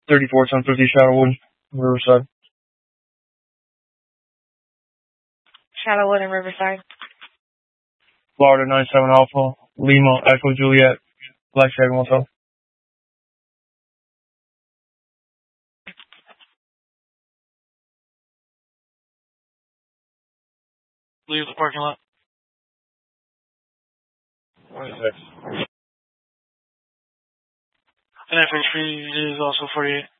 34-1050 Shadowwood, Riverside. Shadowwood and Riverside. Florida 97 Alpha, Lima, Echo Juliet, Black Dragon Motel. Leave the parking lot. 26. And FH3 is also 48.